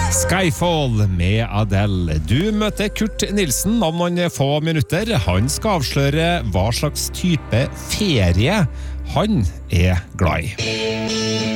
Skyfall med Adele. Du møter Kurt Nilsen om noen få minutter. Han skal avsløre hva slags type ferie han er glad i.